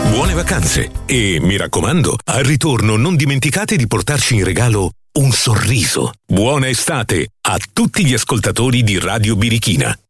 Buone vacanze e, mi raccomando, al ritorno non dimenticate di portarci in regalo un sorriso. Buona estate a tutti gli ascoltatori di Radio Birichina.